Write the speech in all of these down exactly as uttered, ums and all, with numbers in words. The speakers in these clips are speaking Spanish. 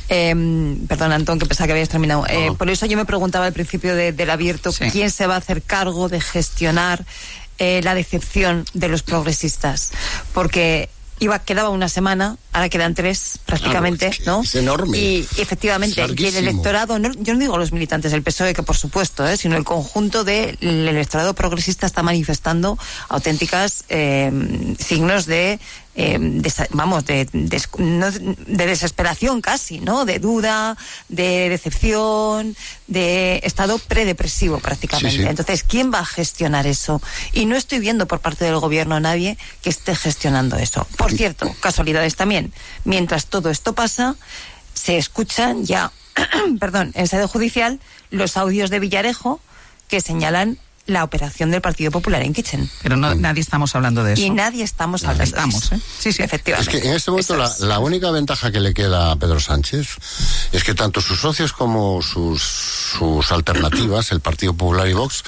Eh, perdón, Antón, que pensaba que habías terminado. No. Eh, por eso yo me preguntaba al principio de, del abierto, sí. ¿quién se va a hacer cargo de gestionar eh, la decepción de los progresistas? Porque iba, quedaba una semana, ahora quedan tres prácticamente, claro, es ¿no? Es enorme. Y, y efectivamente, y el electorado, no, yo no digo los militantes del P S O E, que por supuesto, ¿eh? sino el conjunto del electorado progresista está manifestando auténticas eh, signos de Eh, de, vamos, de, de, no, de desesperación casi, ¿no? De duda, de decepción, de estado predepresivo prácticamente. Sí, sí. Entonces, ¿quién va a gestionar eso? Y no estoy viendo por parte del gobierno a nadie que esté gestionando eso. Por cierto, casualidades también. Mientras todo esto pasa, se escuchan ya, perdón, en sede judicial, los audios de Villarejo que señalan la operación del Partido Popular en Kitchen. Pero no, nadie estamos hablando de eso. Y nadie estamos hablando estamos, de eso. ¿eh? Sí, sí. Efectivamente. Es que en este momento la, la única ventaja que le queda a Pedro Sánchez es que tanto sus socios como sus, sus alternativas, el Partido Popular y Vox,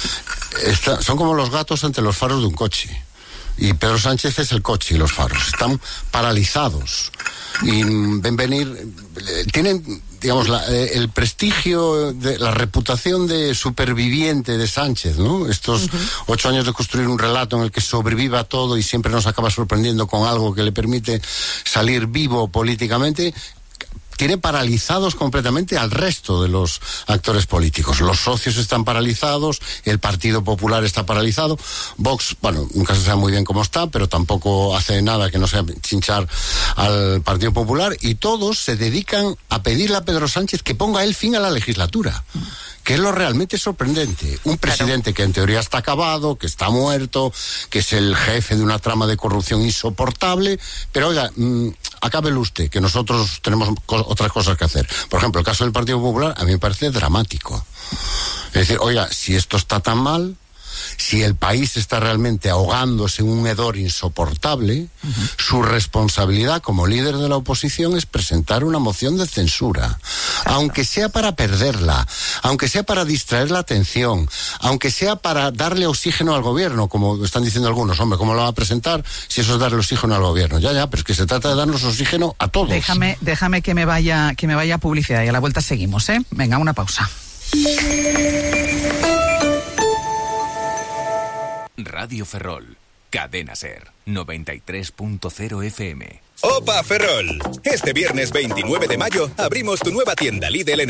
está, son como los gatos ante los faros de un coche. Y Pedro Sánchez es el coche y los faros. Están paralizados. Y ven venir... Tienen... digamos, la, eh, el prestigio, de, la reputación de superviviente de Sánchez, ¿no? Estos uh-huh. ocho años de construir un relato en el que sobreviva todo y siempre nos acaba sorprendiendo con algo que le permite salir vivo políticamente, tiene paralizados completamente al resto de los actores políticos. Los socios están paralizados, el Partido Popular está paralizado, Vox, bueno, nunca se sabe muy bien cómo está, pero tampoco hace nada que no sea chinchar al Partido Popular, y todos se dedican a pedirle a Pedro Sánchez que ponga él fin a la legislatura, que es lo realmente sorprendente. Un presidente claro. que en teoría está acabado, que está muerto, que es el jefe de una trama de corrupción insoportable, pero oiga, mmm, acábelo usted, que nosotros tenemos co- otras cosas que hacer. Por ejemplo, el caso del Partido Popular a mí me parece dramático. Es decir, oiga, si esto está tan mal, si el país está realmente ahogándose en un hedor insoportable, uh-huh. su responsabilidad como líder de la oposición es presentar una moción de censura, aunque sea para perderla, aunque sea para distraer la atención, aunque sea para darle oxígeno al gobierno, como están diciendo algunos. Hombre, ¿cómo lo va a presentar si eso es darle oxígeno al gobierno? Ya, ya, pero es que se trata de darnos oxígeno a todos. Déjame, déjame que me vaya, que me vaya a publicidad y a la vuelta seguimos, ¿eh? Venga, una pausa. Radio Ferrol, Cadena Ser, noventa y tres punto cero F M. ¡Opa Ferrol! Este viernes veintinueve de mayo abrimos tu nueva tienda Lidl en